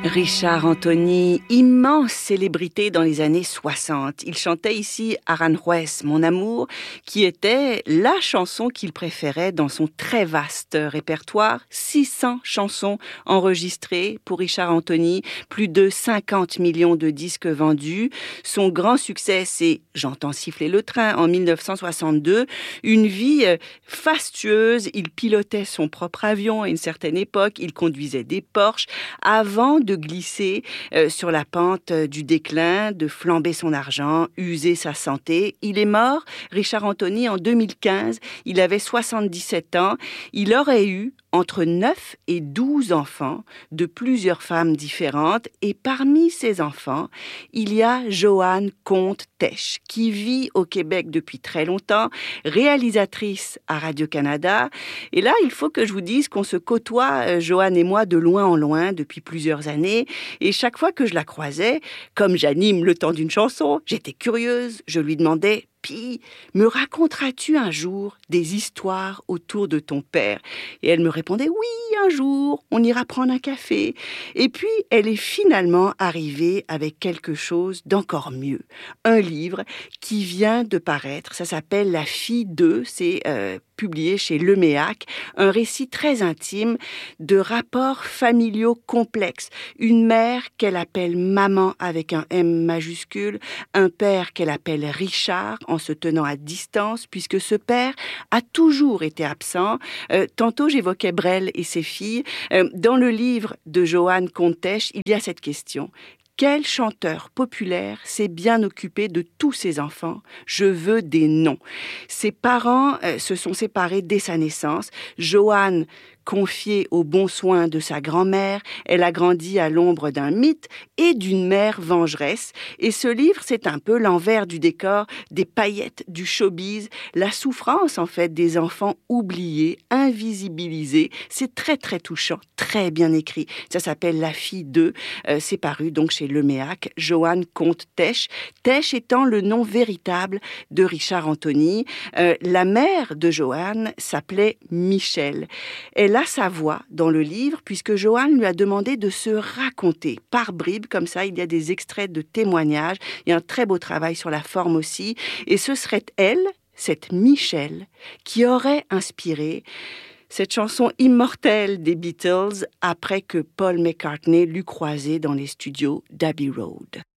Richard Anthony, immense célébrité dans les années 60. Il chantait ici Aranjuez, Mon amour, qui était la chanson qu'il préférait dans son très vaste répertoire. 600 chansons enregistrées pour Richard Anthony, plus de 50 millions de disques vendus. Son grand succès, c'est J'entends siffler le train en 1962. Une vie fastueuse, il pilotait son propre avion à une certaine époque, il conduisait des Porsche avant de glisser sur la pente du déclin, de flamber son argent, user sa santé. Il est mort, Richard Anthony, en 2015. Il avait 77 ans. Il aurait eu entre 9 et 12 enfants de plusieurs femmes différentes. Et parmi ces enfants, il y a Joanne Comte-Tesch, qui vit au Québec depuis très longtemps, réalisatrice à Radio-Canada. Et là, il faut que je vous dise qu'on se côtoie, Joanne et moi, de loin en loin depuis plusieurs années. Et chaque fois que je la croisais, comme j'anime le temps d'une chanson, j'étais curieuse, je lui demandais: puis, me raconteras-tu un jour des histoires autour de ton père? Et elle me répondait: oui, un jour, on ira prendre un café. Et puis, elle est finalement arrivée avec quelque chose d'encore mieux. Un livre qui vient de paraître, ça s'appelle La fille d'eux, c'est publié chez Leméac, un récit très intime de rapports familiaux complexes. Une mère qu'elle appelle maman avec un M majuscule, un père qu'elle appelle Richard en se tenant à distance, puisque ce père a toujours été absent. Tantôt, j'évoquais Brel et ses filles. Dans le livre de Joanne Comte-Tesch, il y a cette question. Quel chanteur populaire s'est bien occupé de tous ses enfants? Je veux des noms. Ses parents se sont séparés dès sa naissance. Joanne, confiée aux bons soins de sa grand-mère, elle a grandi à l'ombre d'un mythe et d'une mère vengeresse. Et ce livre, c'est un peu l'envers du décor, des paillettes du showbiz, la souffrance en fait des enfants oubliés, invisibilisés. C'est très très touchant, très bien écrit. Ça s'appelle La fille d'eux. C'est paru donc chez Leméac, Joanne Comte-Tesch. Tesch étant le nom véritable de Richard Anthony. La mère de Joanne s'appelait Michel. Elle a sa voix dans le livre puisque Joanne lui a demandé de se raconter par bribes, comme ça il y a des extraits de témoignages, il y a un très beau travail sur la forme aussi, et ce serait elle, cette Michel, qui aurait inspiré cette chanson immortelle des Beatles après que Paul McCartney l'eût croisée dans les studios d'Abbey Road.